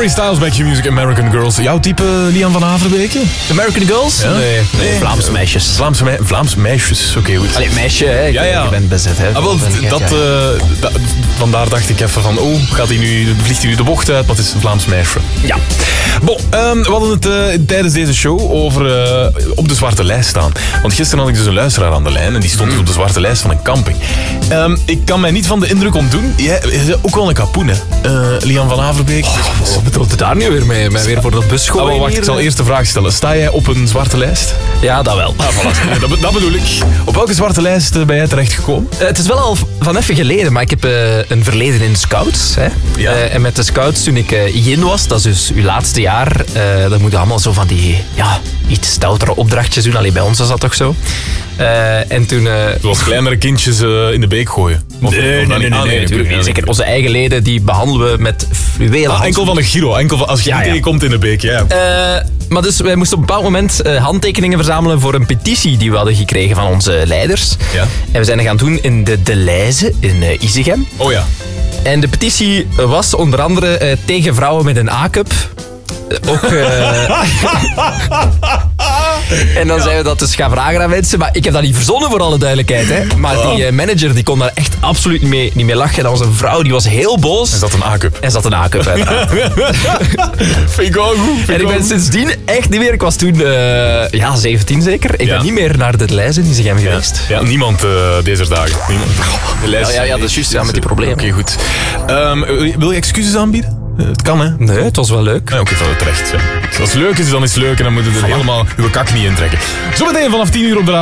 Harry Styles bij Q-Music, American Girls. Jouw type, Lian van Haverbeke? American Girls? Ja? Nee, Vlaamse meisjes. Vlaamse meisjes, oké, goed. Allee, meisje, hè. Ja. Je bent bezet, hè. Vandaar dacht ik even van, vliegt hij nu de bocht uit, maar het is een Vlaams meisje. Ja. Bon, we hadden het tijdens deze show over op de zwarte lijst staan. Want gisteren had ik dus een luisteraar aan de lijn en die stond dus op de zwarte lijst van een camping. Ik kan mij niet van de indruk ontdoen. Jij is ook wel een kapoen, hè? Lian van Haverbeek. Wat bedoelt het daar nu weer mee? Mij weer voor dat bus gooien Wacht, hier? ik zal eerst de vraag stellen. Sta jij op een zwarte lijst? Ja, dat wel. Voilà. Dat bedoel ik. Op welke zwarte lijst ben jij terechtgekomen? Het is wel al van even geleden, maar ik heb een verleden in de scouts. Hè. Ja. En met de scouts toen ik in was, dat is dus uw laatste jaar, dan moet je allemaal zo van die iets stoutere opdrachtjes doen. Allee, bij ons was dat toch zo. En toen... Zoals kleinere kindjes in de beek gooien. Nee, natuurlijk niet. Zeker onze eigen leden, die behandelen we met fluwelen. Enkel van een Giro. Als je die tegenkomt in de beek, ja. Maar dus wij moesten op een bepaald moment handtekeningen verzamelen voor een petitie die we hadden gekregen van onze leiders. Ja. En we zijn dat gaan doen in de Leize in Isegem. Oh ja. En de petitie was onder andere tegen vrouwen met een A-cup. Ook... En dan zeiden we dat dus gaan vragen aan mensen. Maar ik heb dat niet verzonnen, voor alle duidelijkheid. Hè. Maar die manager die kon daar echt absoluut niet mee lachen. Dat was een vrouw, die was heel boos. En zat een A-cup. En zat een A-cup, uiteraard. Vind ik wel goed. En ik ben sindsdien echt niet meer... Ik was toen 17 zeker. Ik ben niet meer naar de Leize in Isegem geweest. Ja, niemand deze dagen. Niemand. De lijst, Ja, dat is juist met die problemen. Oké, goed. Wil je excuses aanbieden? Het kan, hè? Nee, het was wel leuk. Ja, oké, dat is terecht. Ja. Als het leuk is, dan is het leuk en dan moet je er helemaal uw kak niet in trekken. Zometeen vanaf 10 uur op de